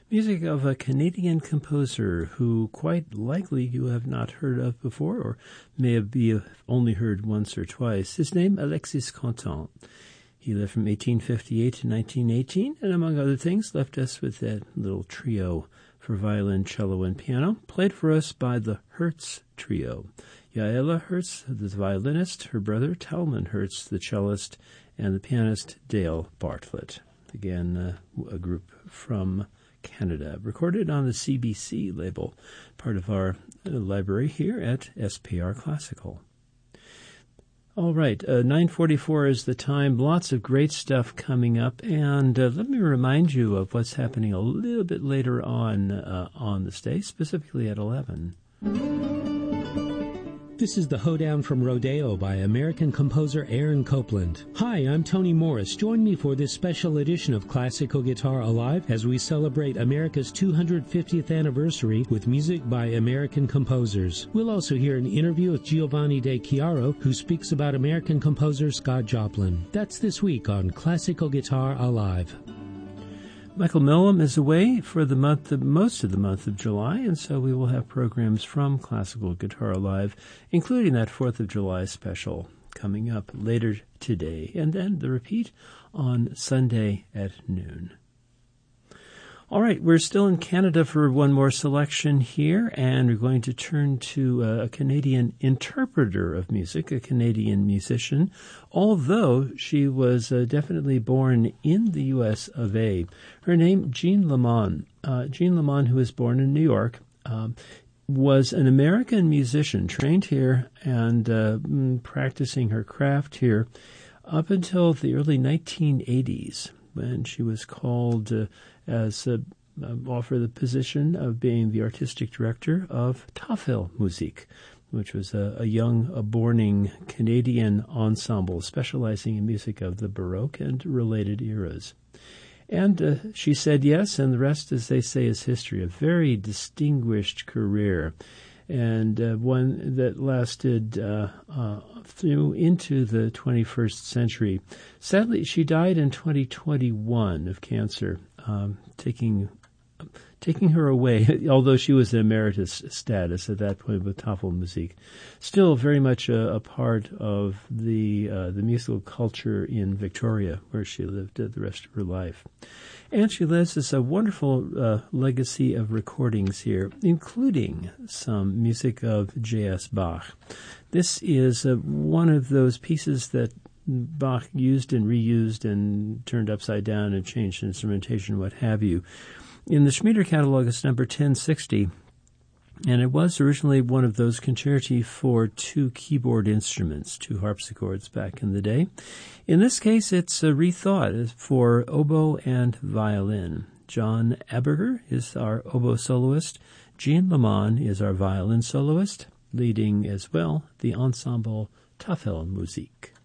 Music of a Canadian composer who quite likely you have not heard of before, or may have only heard once or twice. His name, Alexis Contant. He lived from 1858 to 1918, and among other things, left us with that little trio for violin, cello, and piano, played for us by the Hertz Trio. Yaela Hertz, the violinist, her brother Talman Hertz, the cellist, and the pianist Dale Bartlett. Again, a group from Canada, recorded on the CBC label, part of our library here at SPR Classical. All right, 9:44 is the time. Lots of great stuff coming up, and let me remind you of what's happening a little bit later on this day, specifically at 11. This is the Hoedown from Rodeo by American composer Aaron Copland. Hi, I'm Tony Morris. Join me for this special edition of Classical Guitar Alive as we celebrate America's 250th anniversary with music by American composers. We'll also hear an interview with Giovanni De Chiaro, who speaks about American composer Scott Joplin. That's this week on Classical Guitar Alive. Michael Millam is away for most of the month of July, and so we will have programs from Classical Guitar Alive, including that 4th of July special coming up later today, and then the repeat on Sunday at noon. All right, we're still in Canada for one more selection here, and we're going to turn to a Canadian interpreter of music, a Canadian musician, although she was definitely born in the U.S. of A. Her name, Jean Lamont. Jean Lamont, who was born in New York, was an American musician, trained here and practicing her craft here up until the early 1980s, when she was called offer the position of being the artistic director of Tafelmusik, which was a borning Canadian ensemble specializing in music of the Baroque and related eras. And she said yes, and the rest, as they say, is history. A very distinguished career, and one that lasted through into the 21st century. Sadly, she died in 2021 of cancer, taking her away, although she was in emeritus status at that point with Tafelmusik. Still very much a part of the musical culture in Victoria, where she lived the rest of her life. And she leaves us a wonderful legacy of recordings here, including some music of J.S. Bach. This is one of those pieces that Bach used and reused and turned upside down and changed instrumentation, what have you. In the Schmieder catalog, it's number 1060, and it was originally one of those concerti for two keyboard instruments, two harpsichords back in the day. In this case, it's rethought for oboe and violin. John Aberger is our oboe soloist. Jean Lamont is our violin soloist, leading as well the ensemble Tafelmusik.